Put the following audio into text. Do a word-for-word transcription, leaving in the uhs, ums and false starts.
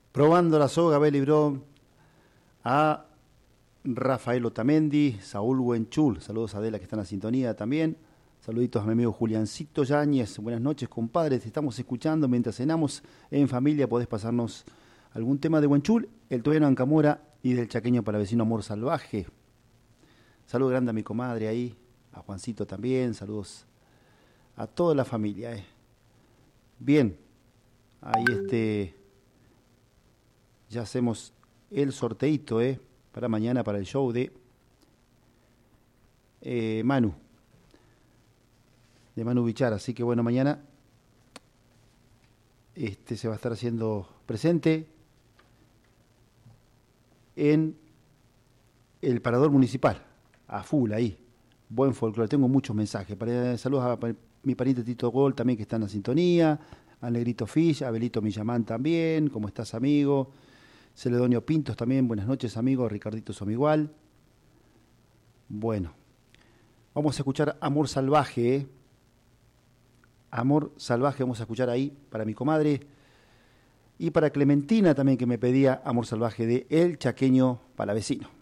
Probando la soga, Beli Bro, a Rafael Otamendi, Saúl Huenchul, saludos a Adela que está en la sintonía también, saluditos a mi amigo Juliancito Yáñez, buenas noches compadres, te estamos escuchando mientras cenamos en familia, podés pasarnos algún tema de Huenchul, el Toyano Ancamora y del chaqueño palavecino Amor Salvaje. Saludos grande a mi comadre ahí, a Juancito también, saludos a toda la familia. Eh. Bien, ahí este, ya hacemos el sorteito, eh, para mañana, para el show de eh, Manu, de Manu Bichar. Así que bueno, mañana este se va a estar haciendo presente en el Parador Municipal, a full ahí. Buen folclore, tengo muchos mensajes. Para, saludos a para, mi pariente Tito Gol también que está en la sintonía, a Negrito Fish, a Belito Millamán también, ¿cómo estás amigo? Celedonio Pintos también, buenas noches amigo, Ricardito Somigual. Bueno, vamos a escuchar Amor Salvaje, ¿eh? Amor Salvaje vamos a escuchar ahí para mi comadre y para Clementina también que me pedía Amor Salvaje de El Chaqueño Palavecino.